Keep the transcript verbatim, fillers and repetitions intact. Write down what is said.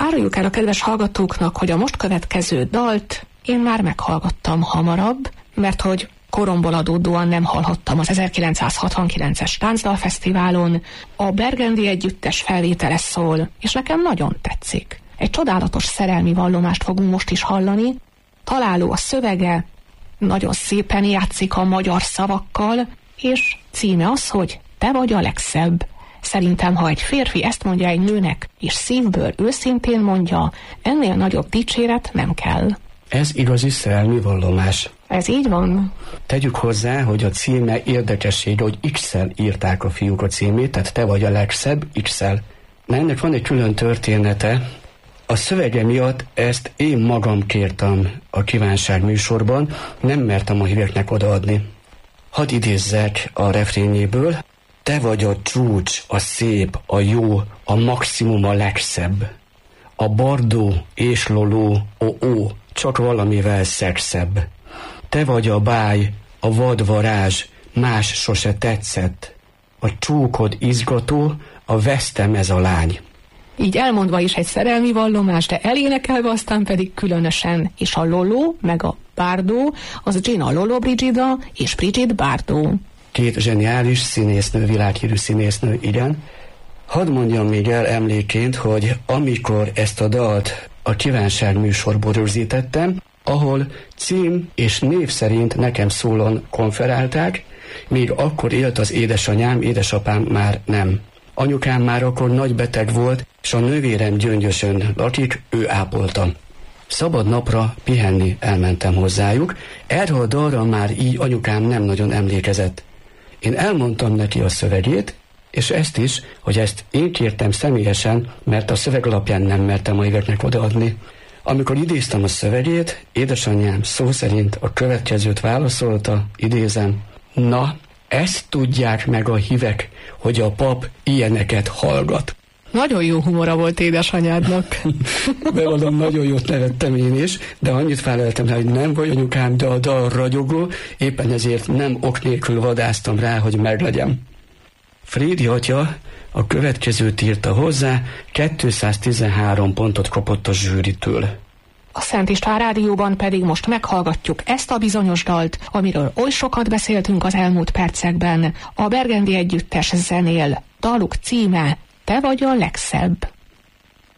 áruljuk el a kedves hallgatóknak, hogy a most következő dalt én már meghallgattam hamarabb, mert hogy koromból adódóan nem hallhattam az ezerkilencszázhatvankilences Táncdalfesztiválon. A Burgundy Együttes felvétele szól, és nekem nagyon tetszik. Egy csodálatos szerelmi vallomást fogunk most is hallani. Találó a szövege, nagyon szépen játszik a magyar szavakkal, és címe az, hogy Te vagy a legszebb. Szerintem, ha egy férfi ezt mondja egy nőnek, és szívből őszintén mondja, ennél nagyobb dicséret nem kell. Ez igazi szerelmi vallomás. Ez így van. Tegyük hozzá, hogy a címe érdekesség, hogy X-szel írták a fiúk a címét, tehát Te vagy a legszebb, X-szel. Na, ennek van egy külön története. A szövege miatt ezt én magam kértem a kívánság műsorban, nem mertem a híveknek odaadni. Hadd idézzek a refrényéből. Te vagy a csúcs, a szép, a jó, a maximum a legszebb. A bardó és loló, ó, ó, csak valamivel szexebb. Te vagy a báj, a vad varázs, más sose tetszett. A csúkod izgató, a vesztem ez a lány. Így elmondva is egy szerelmi vallomás, de elénekelve aztán pedig különösen, és a Loló meg a Bardó, az Gina Lollobrigida és Brigitte Bardot. Két zseniális színésznő, világhírű színésznő, igen. Hadd mondjam még el emléként, hogy amikor ezt a dalt a kívánság műsorból rögzítettem, ahol cím és név szerint nekem szólon konferálták, még akkor élt az édesanyám, édesapám már nem. Anyukám már akkor nagy beteg volt, és a nővérem Gyöngyösön lakik, ő ápolta. Szabad napra pihenni elmentem hozzájuk, erről a dalra már így anyukám nem nagyon emlékezett. Én elmondtam neki a szövegét, és ezt is, hogy ezt én kértem személyesen, mert a szöveg alapján nem mertem a éveknek odaadni. Amikor idéztem a szövegét, édesanyám szó szerint a következőt válaszolta, idézem, na, ezt tudják meg a hívek, hogy a pap ilyeneket hallgat. Nagyon jó humora volt édesanyádnak. Bevallom, nagyon jót nevettem én is, de annyit feleltem rá, hogy nem vagy anyukám, de a dal ragyogó, éppen ezért nem ok nélkül vadáztam rá, hogy meglegyem. Frédi atya a következőt írta hozzá, kétszáztizenhárom pontot kapott a zsűritől. A Szent István Rádióban pedig most meghallgatjuk ezt a bizonyos dalt, amiről oly sokat beszéltünk az elmúlt percekben. A Burgundy Együttes zenél, daluk címe Te vagy a legszebb.